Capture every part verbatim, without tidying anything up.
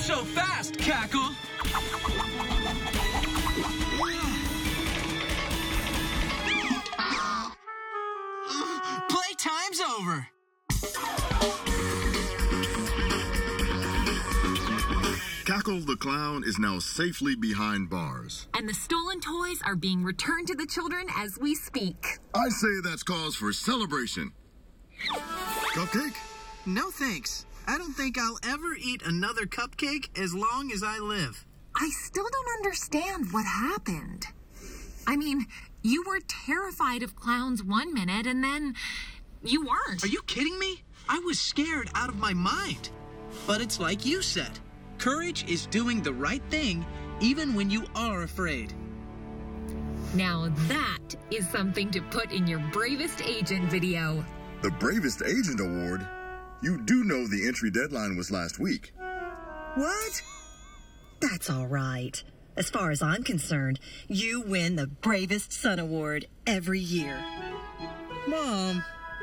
so fast, Cackle. Playtime's over. Cackle the Clown is now safely behind bars. And the stolen toys are being returned to the children as we speak. I say that's cause for celebration. Cupcake? No thanks. I don't think I'll ever eat another cupcake as long as I live. I still don't understand what happened. I mean, you were terrified of clowns one minute and then you weren't. Are you kidding me? I was scared out of my mind. But it's like you said. Courage is doing the right thing even when you are afraid. Now that is something to put in your Bravest Agent video. The Bravest Agent Award? You do know the entry deadline was last week. What? That's all right. As far as I'm concerned, you win the Bravest Son Award every year. Mom.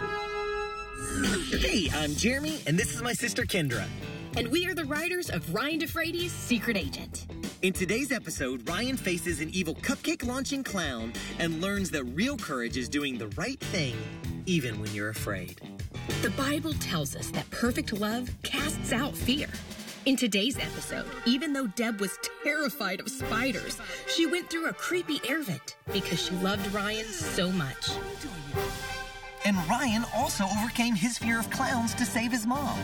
Hey, I'm Jeremy, and this is my sister Kendra. And we are the writers of Ryan DeFrades' Secret Agent. In today's episode, Ryan faces an evil cupcake-launching clown and learns that real courage is doing the right thing, even when you're afraid. The Bible tells us that perfect love casts out fear. In today's episode, even though Deb was terrified of spiders, she went through a creepy air vent because she loved Ryan so much. And Ryan also overcame his fear of clowns to save his mom.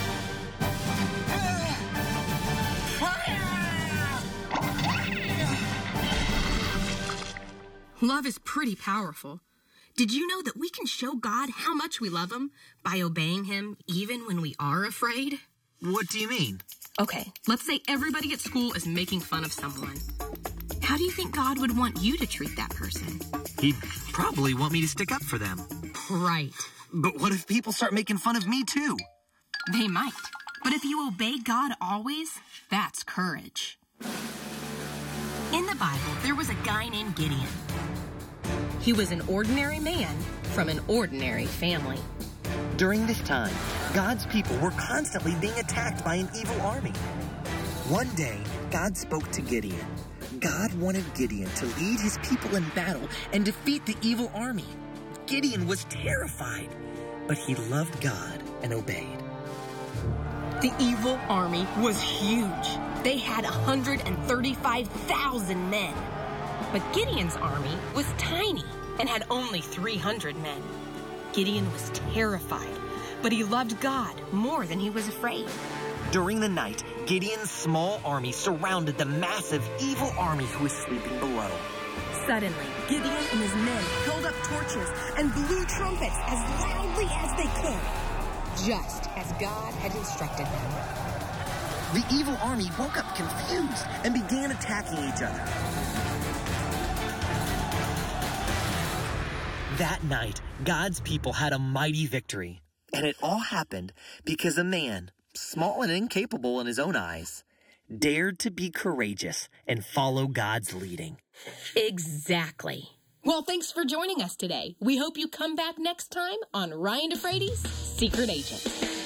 Love is pretty powerful. Did you know that we can show God how much we love him by obeying him even when we are afraid? What do you mean? Okay, let's say everybody at school is making fun of someone. How do you think God would want you to treat that person? He'd probably want me to stick up for them. Right. But what if people start making fun of me too? They might. But if you obey God always, that's courage. In the Bible, there was a guy named Gideon. He was an ordinary man from an ordinary family. During this time, God's people were constantly being attacked by an evil army. One day, God spoke to Gideon. God wanted Gideon to lead his people in battle and defeat the evil army. Gideon was terrified, but he loved God and obeyed. The evil army was huge. They had one hundred thirty-five thousand men. But Gideon's army was tiny and had only three hundred men. Gideon was terrified, but he loved God more than he was afraid. During the night, Gideon's small army surrounded the massive evil army who was sleeping below. Suddenly, Gideon and his men held up torches and blew trumpets as loudly as they could, just as God had instructed them. The evil army woke up confused and began attacking each other. That night, God's people had a mighty victory. And it all happened because a man, small and incapable in his own eyes, dared to be courageous and follow God's leading. Exactly. Well, thanks for joining us today. We hope you come back next time on Ryan DeFrades' Secret Agent.